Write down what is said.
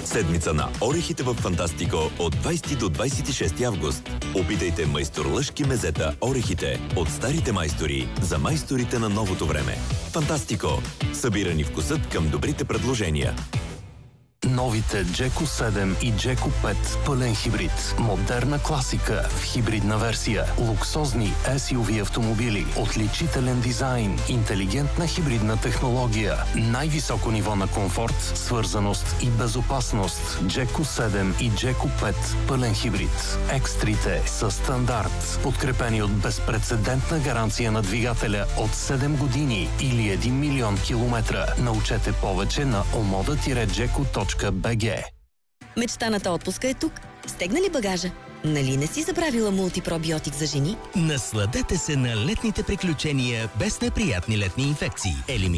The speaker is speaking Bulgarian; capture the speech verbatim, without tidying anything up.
Седмица на орехите в Фантастико от двайсети до двайсет и шести август. Опитайте майстор Лъшки мезета орехите от старите майстори за майсторите на новото време. Фантастико. Събирани вкусът към добрите предложения. Новите Джеко седем и Джеко пет пълен хибрид. Модерна класика в хибридна версия. Луксозни ес ю ви автомобили. Отличителен дизайн. Интелигентна хибридна технология. Най-високо ниво на комфорт, свързаност и безопасност. Джеко седем и Джеко пет пълен хибрид. Екстрите са стандарт. Подкрепени от безпрецедентна гаранция на двигателя от седем години или един милион километра. Научете повече на омода джеко точка би джи. Мечтаната отпуска е тук. Стегна ли багажа? Нали не си забравила мултипробиотик за жени? Насладете се на летните приключения без неприятни летни инфекции.